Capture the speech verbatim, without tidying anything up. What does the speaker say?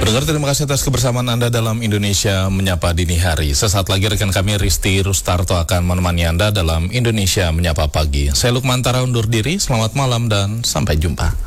Pendengar, terima kasih atas kebersamaan Anda dalam Indonesia Menyapa Dini Hari. Sesaat lagi rekan kami Risti Rustarto akan menemani Anda dalam Indonesia Menyapa Pagi. Saya Lukman Tara undur diri, selamat malam dan sampai jumpa.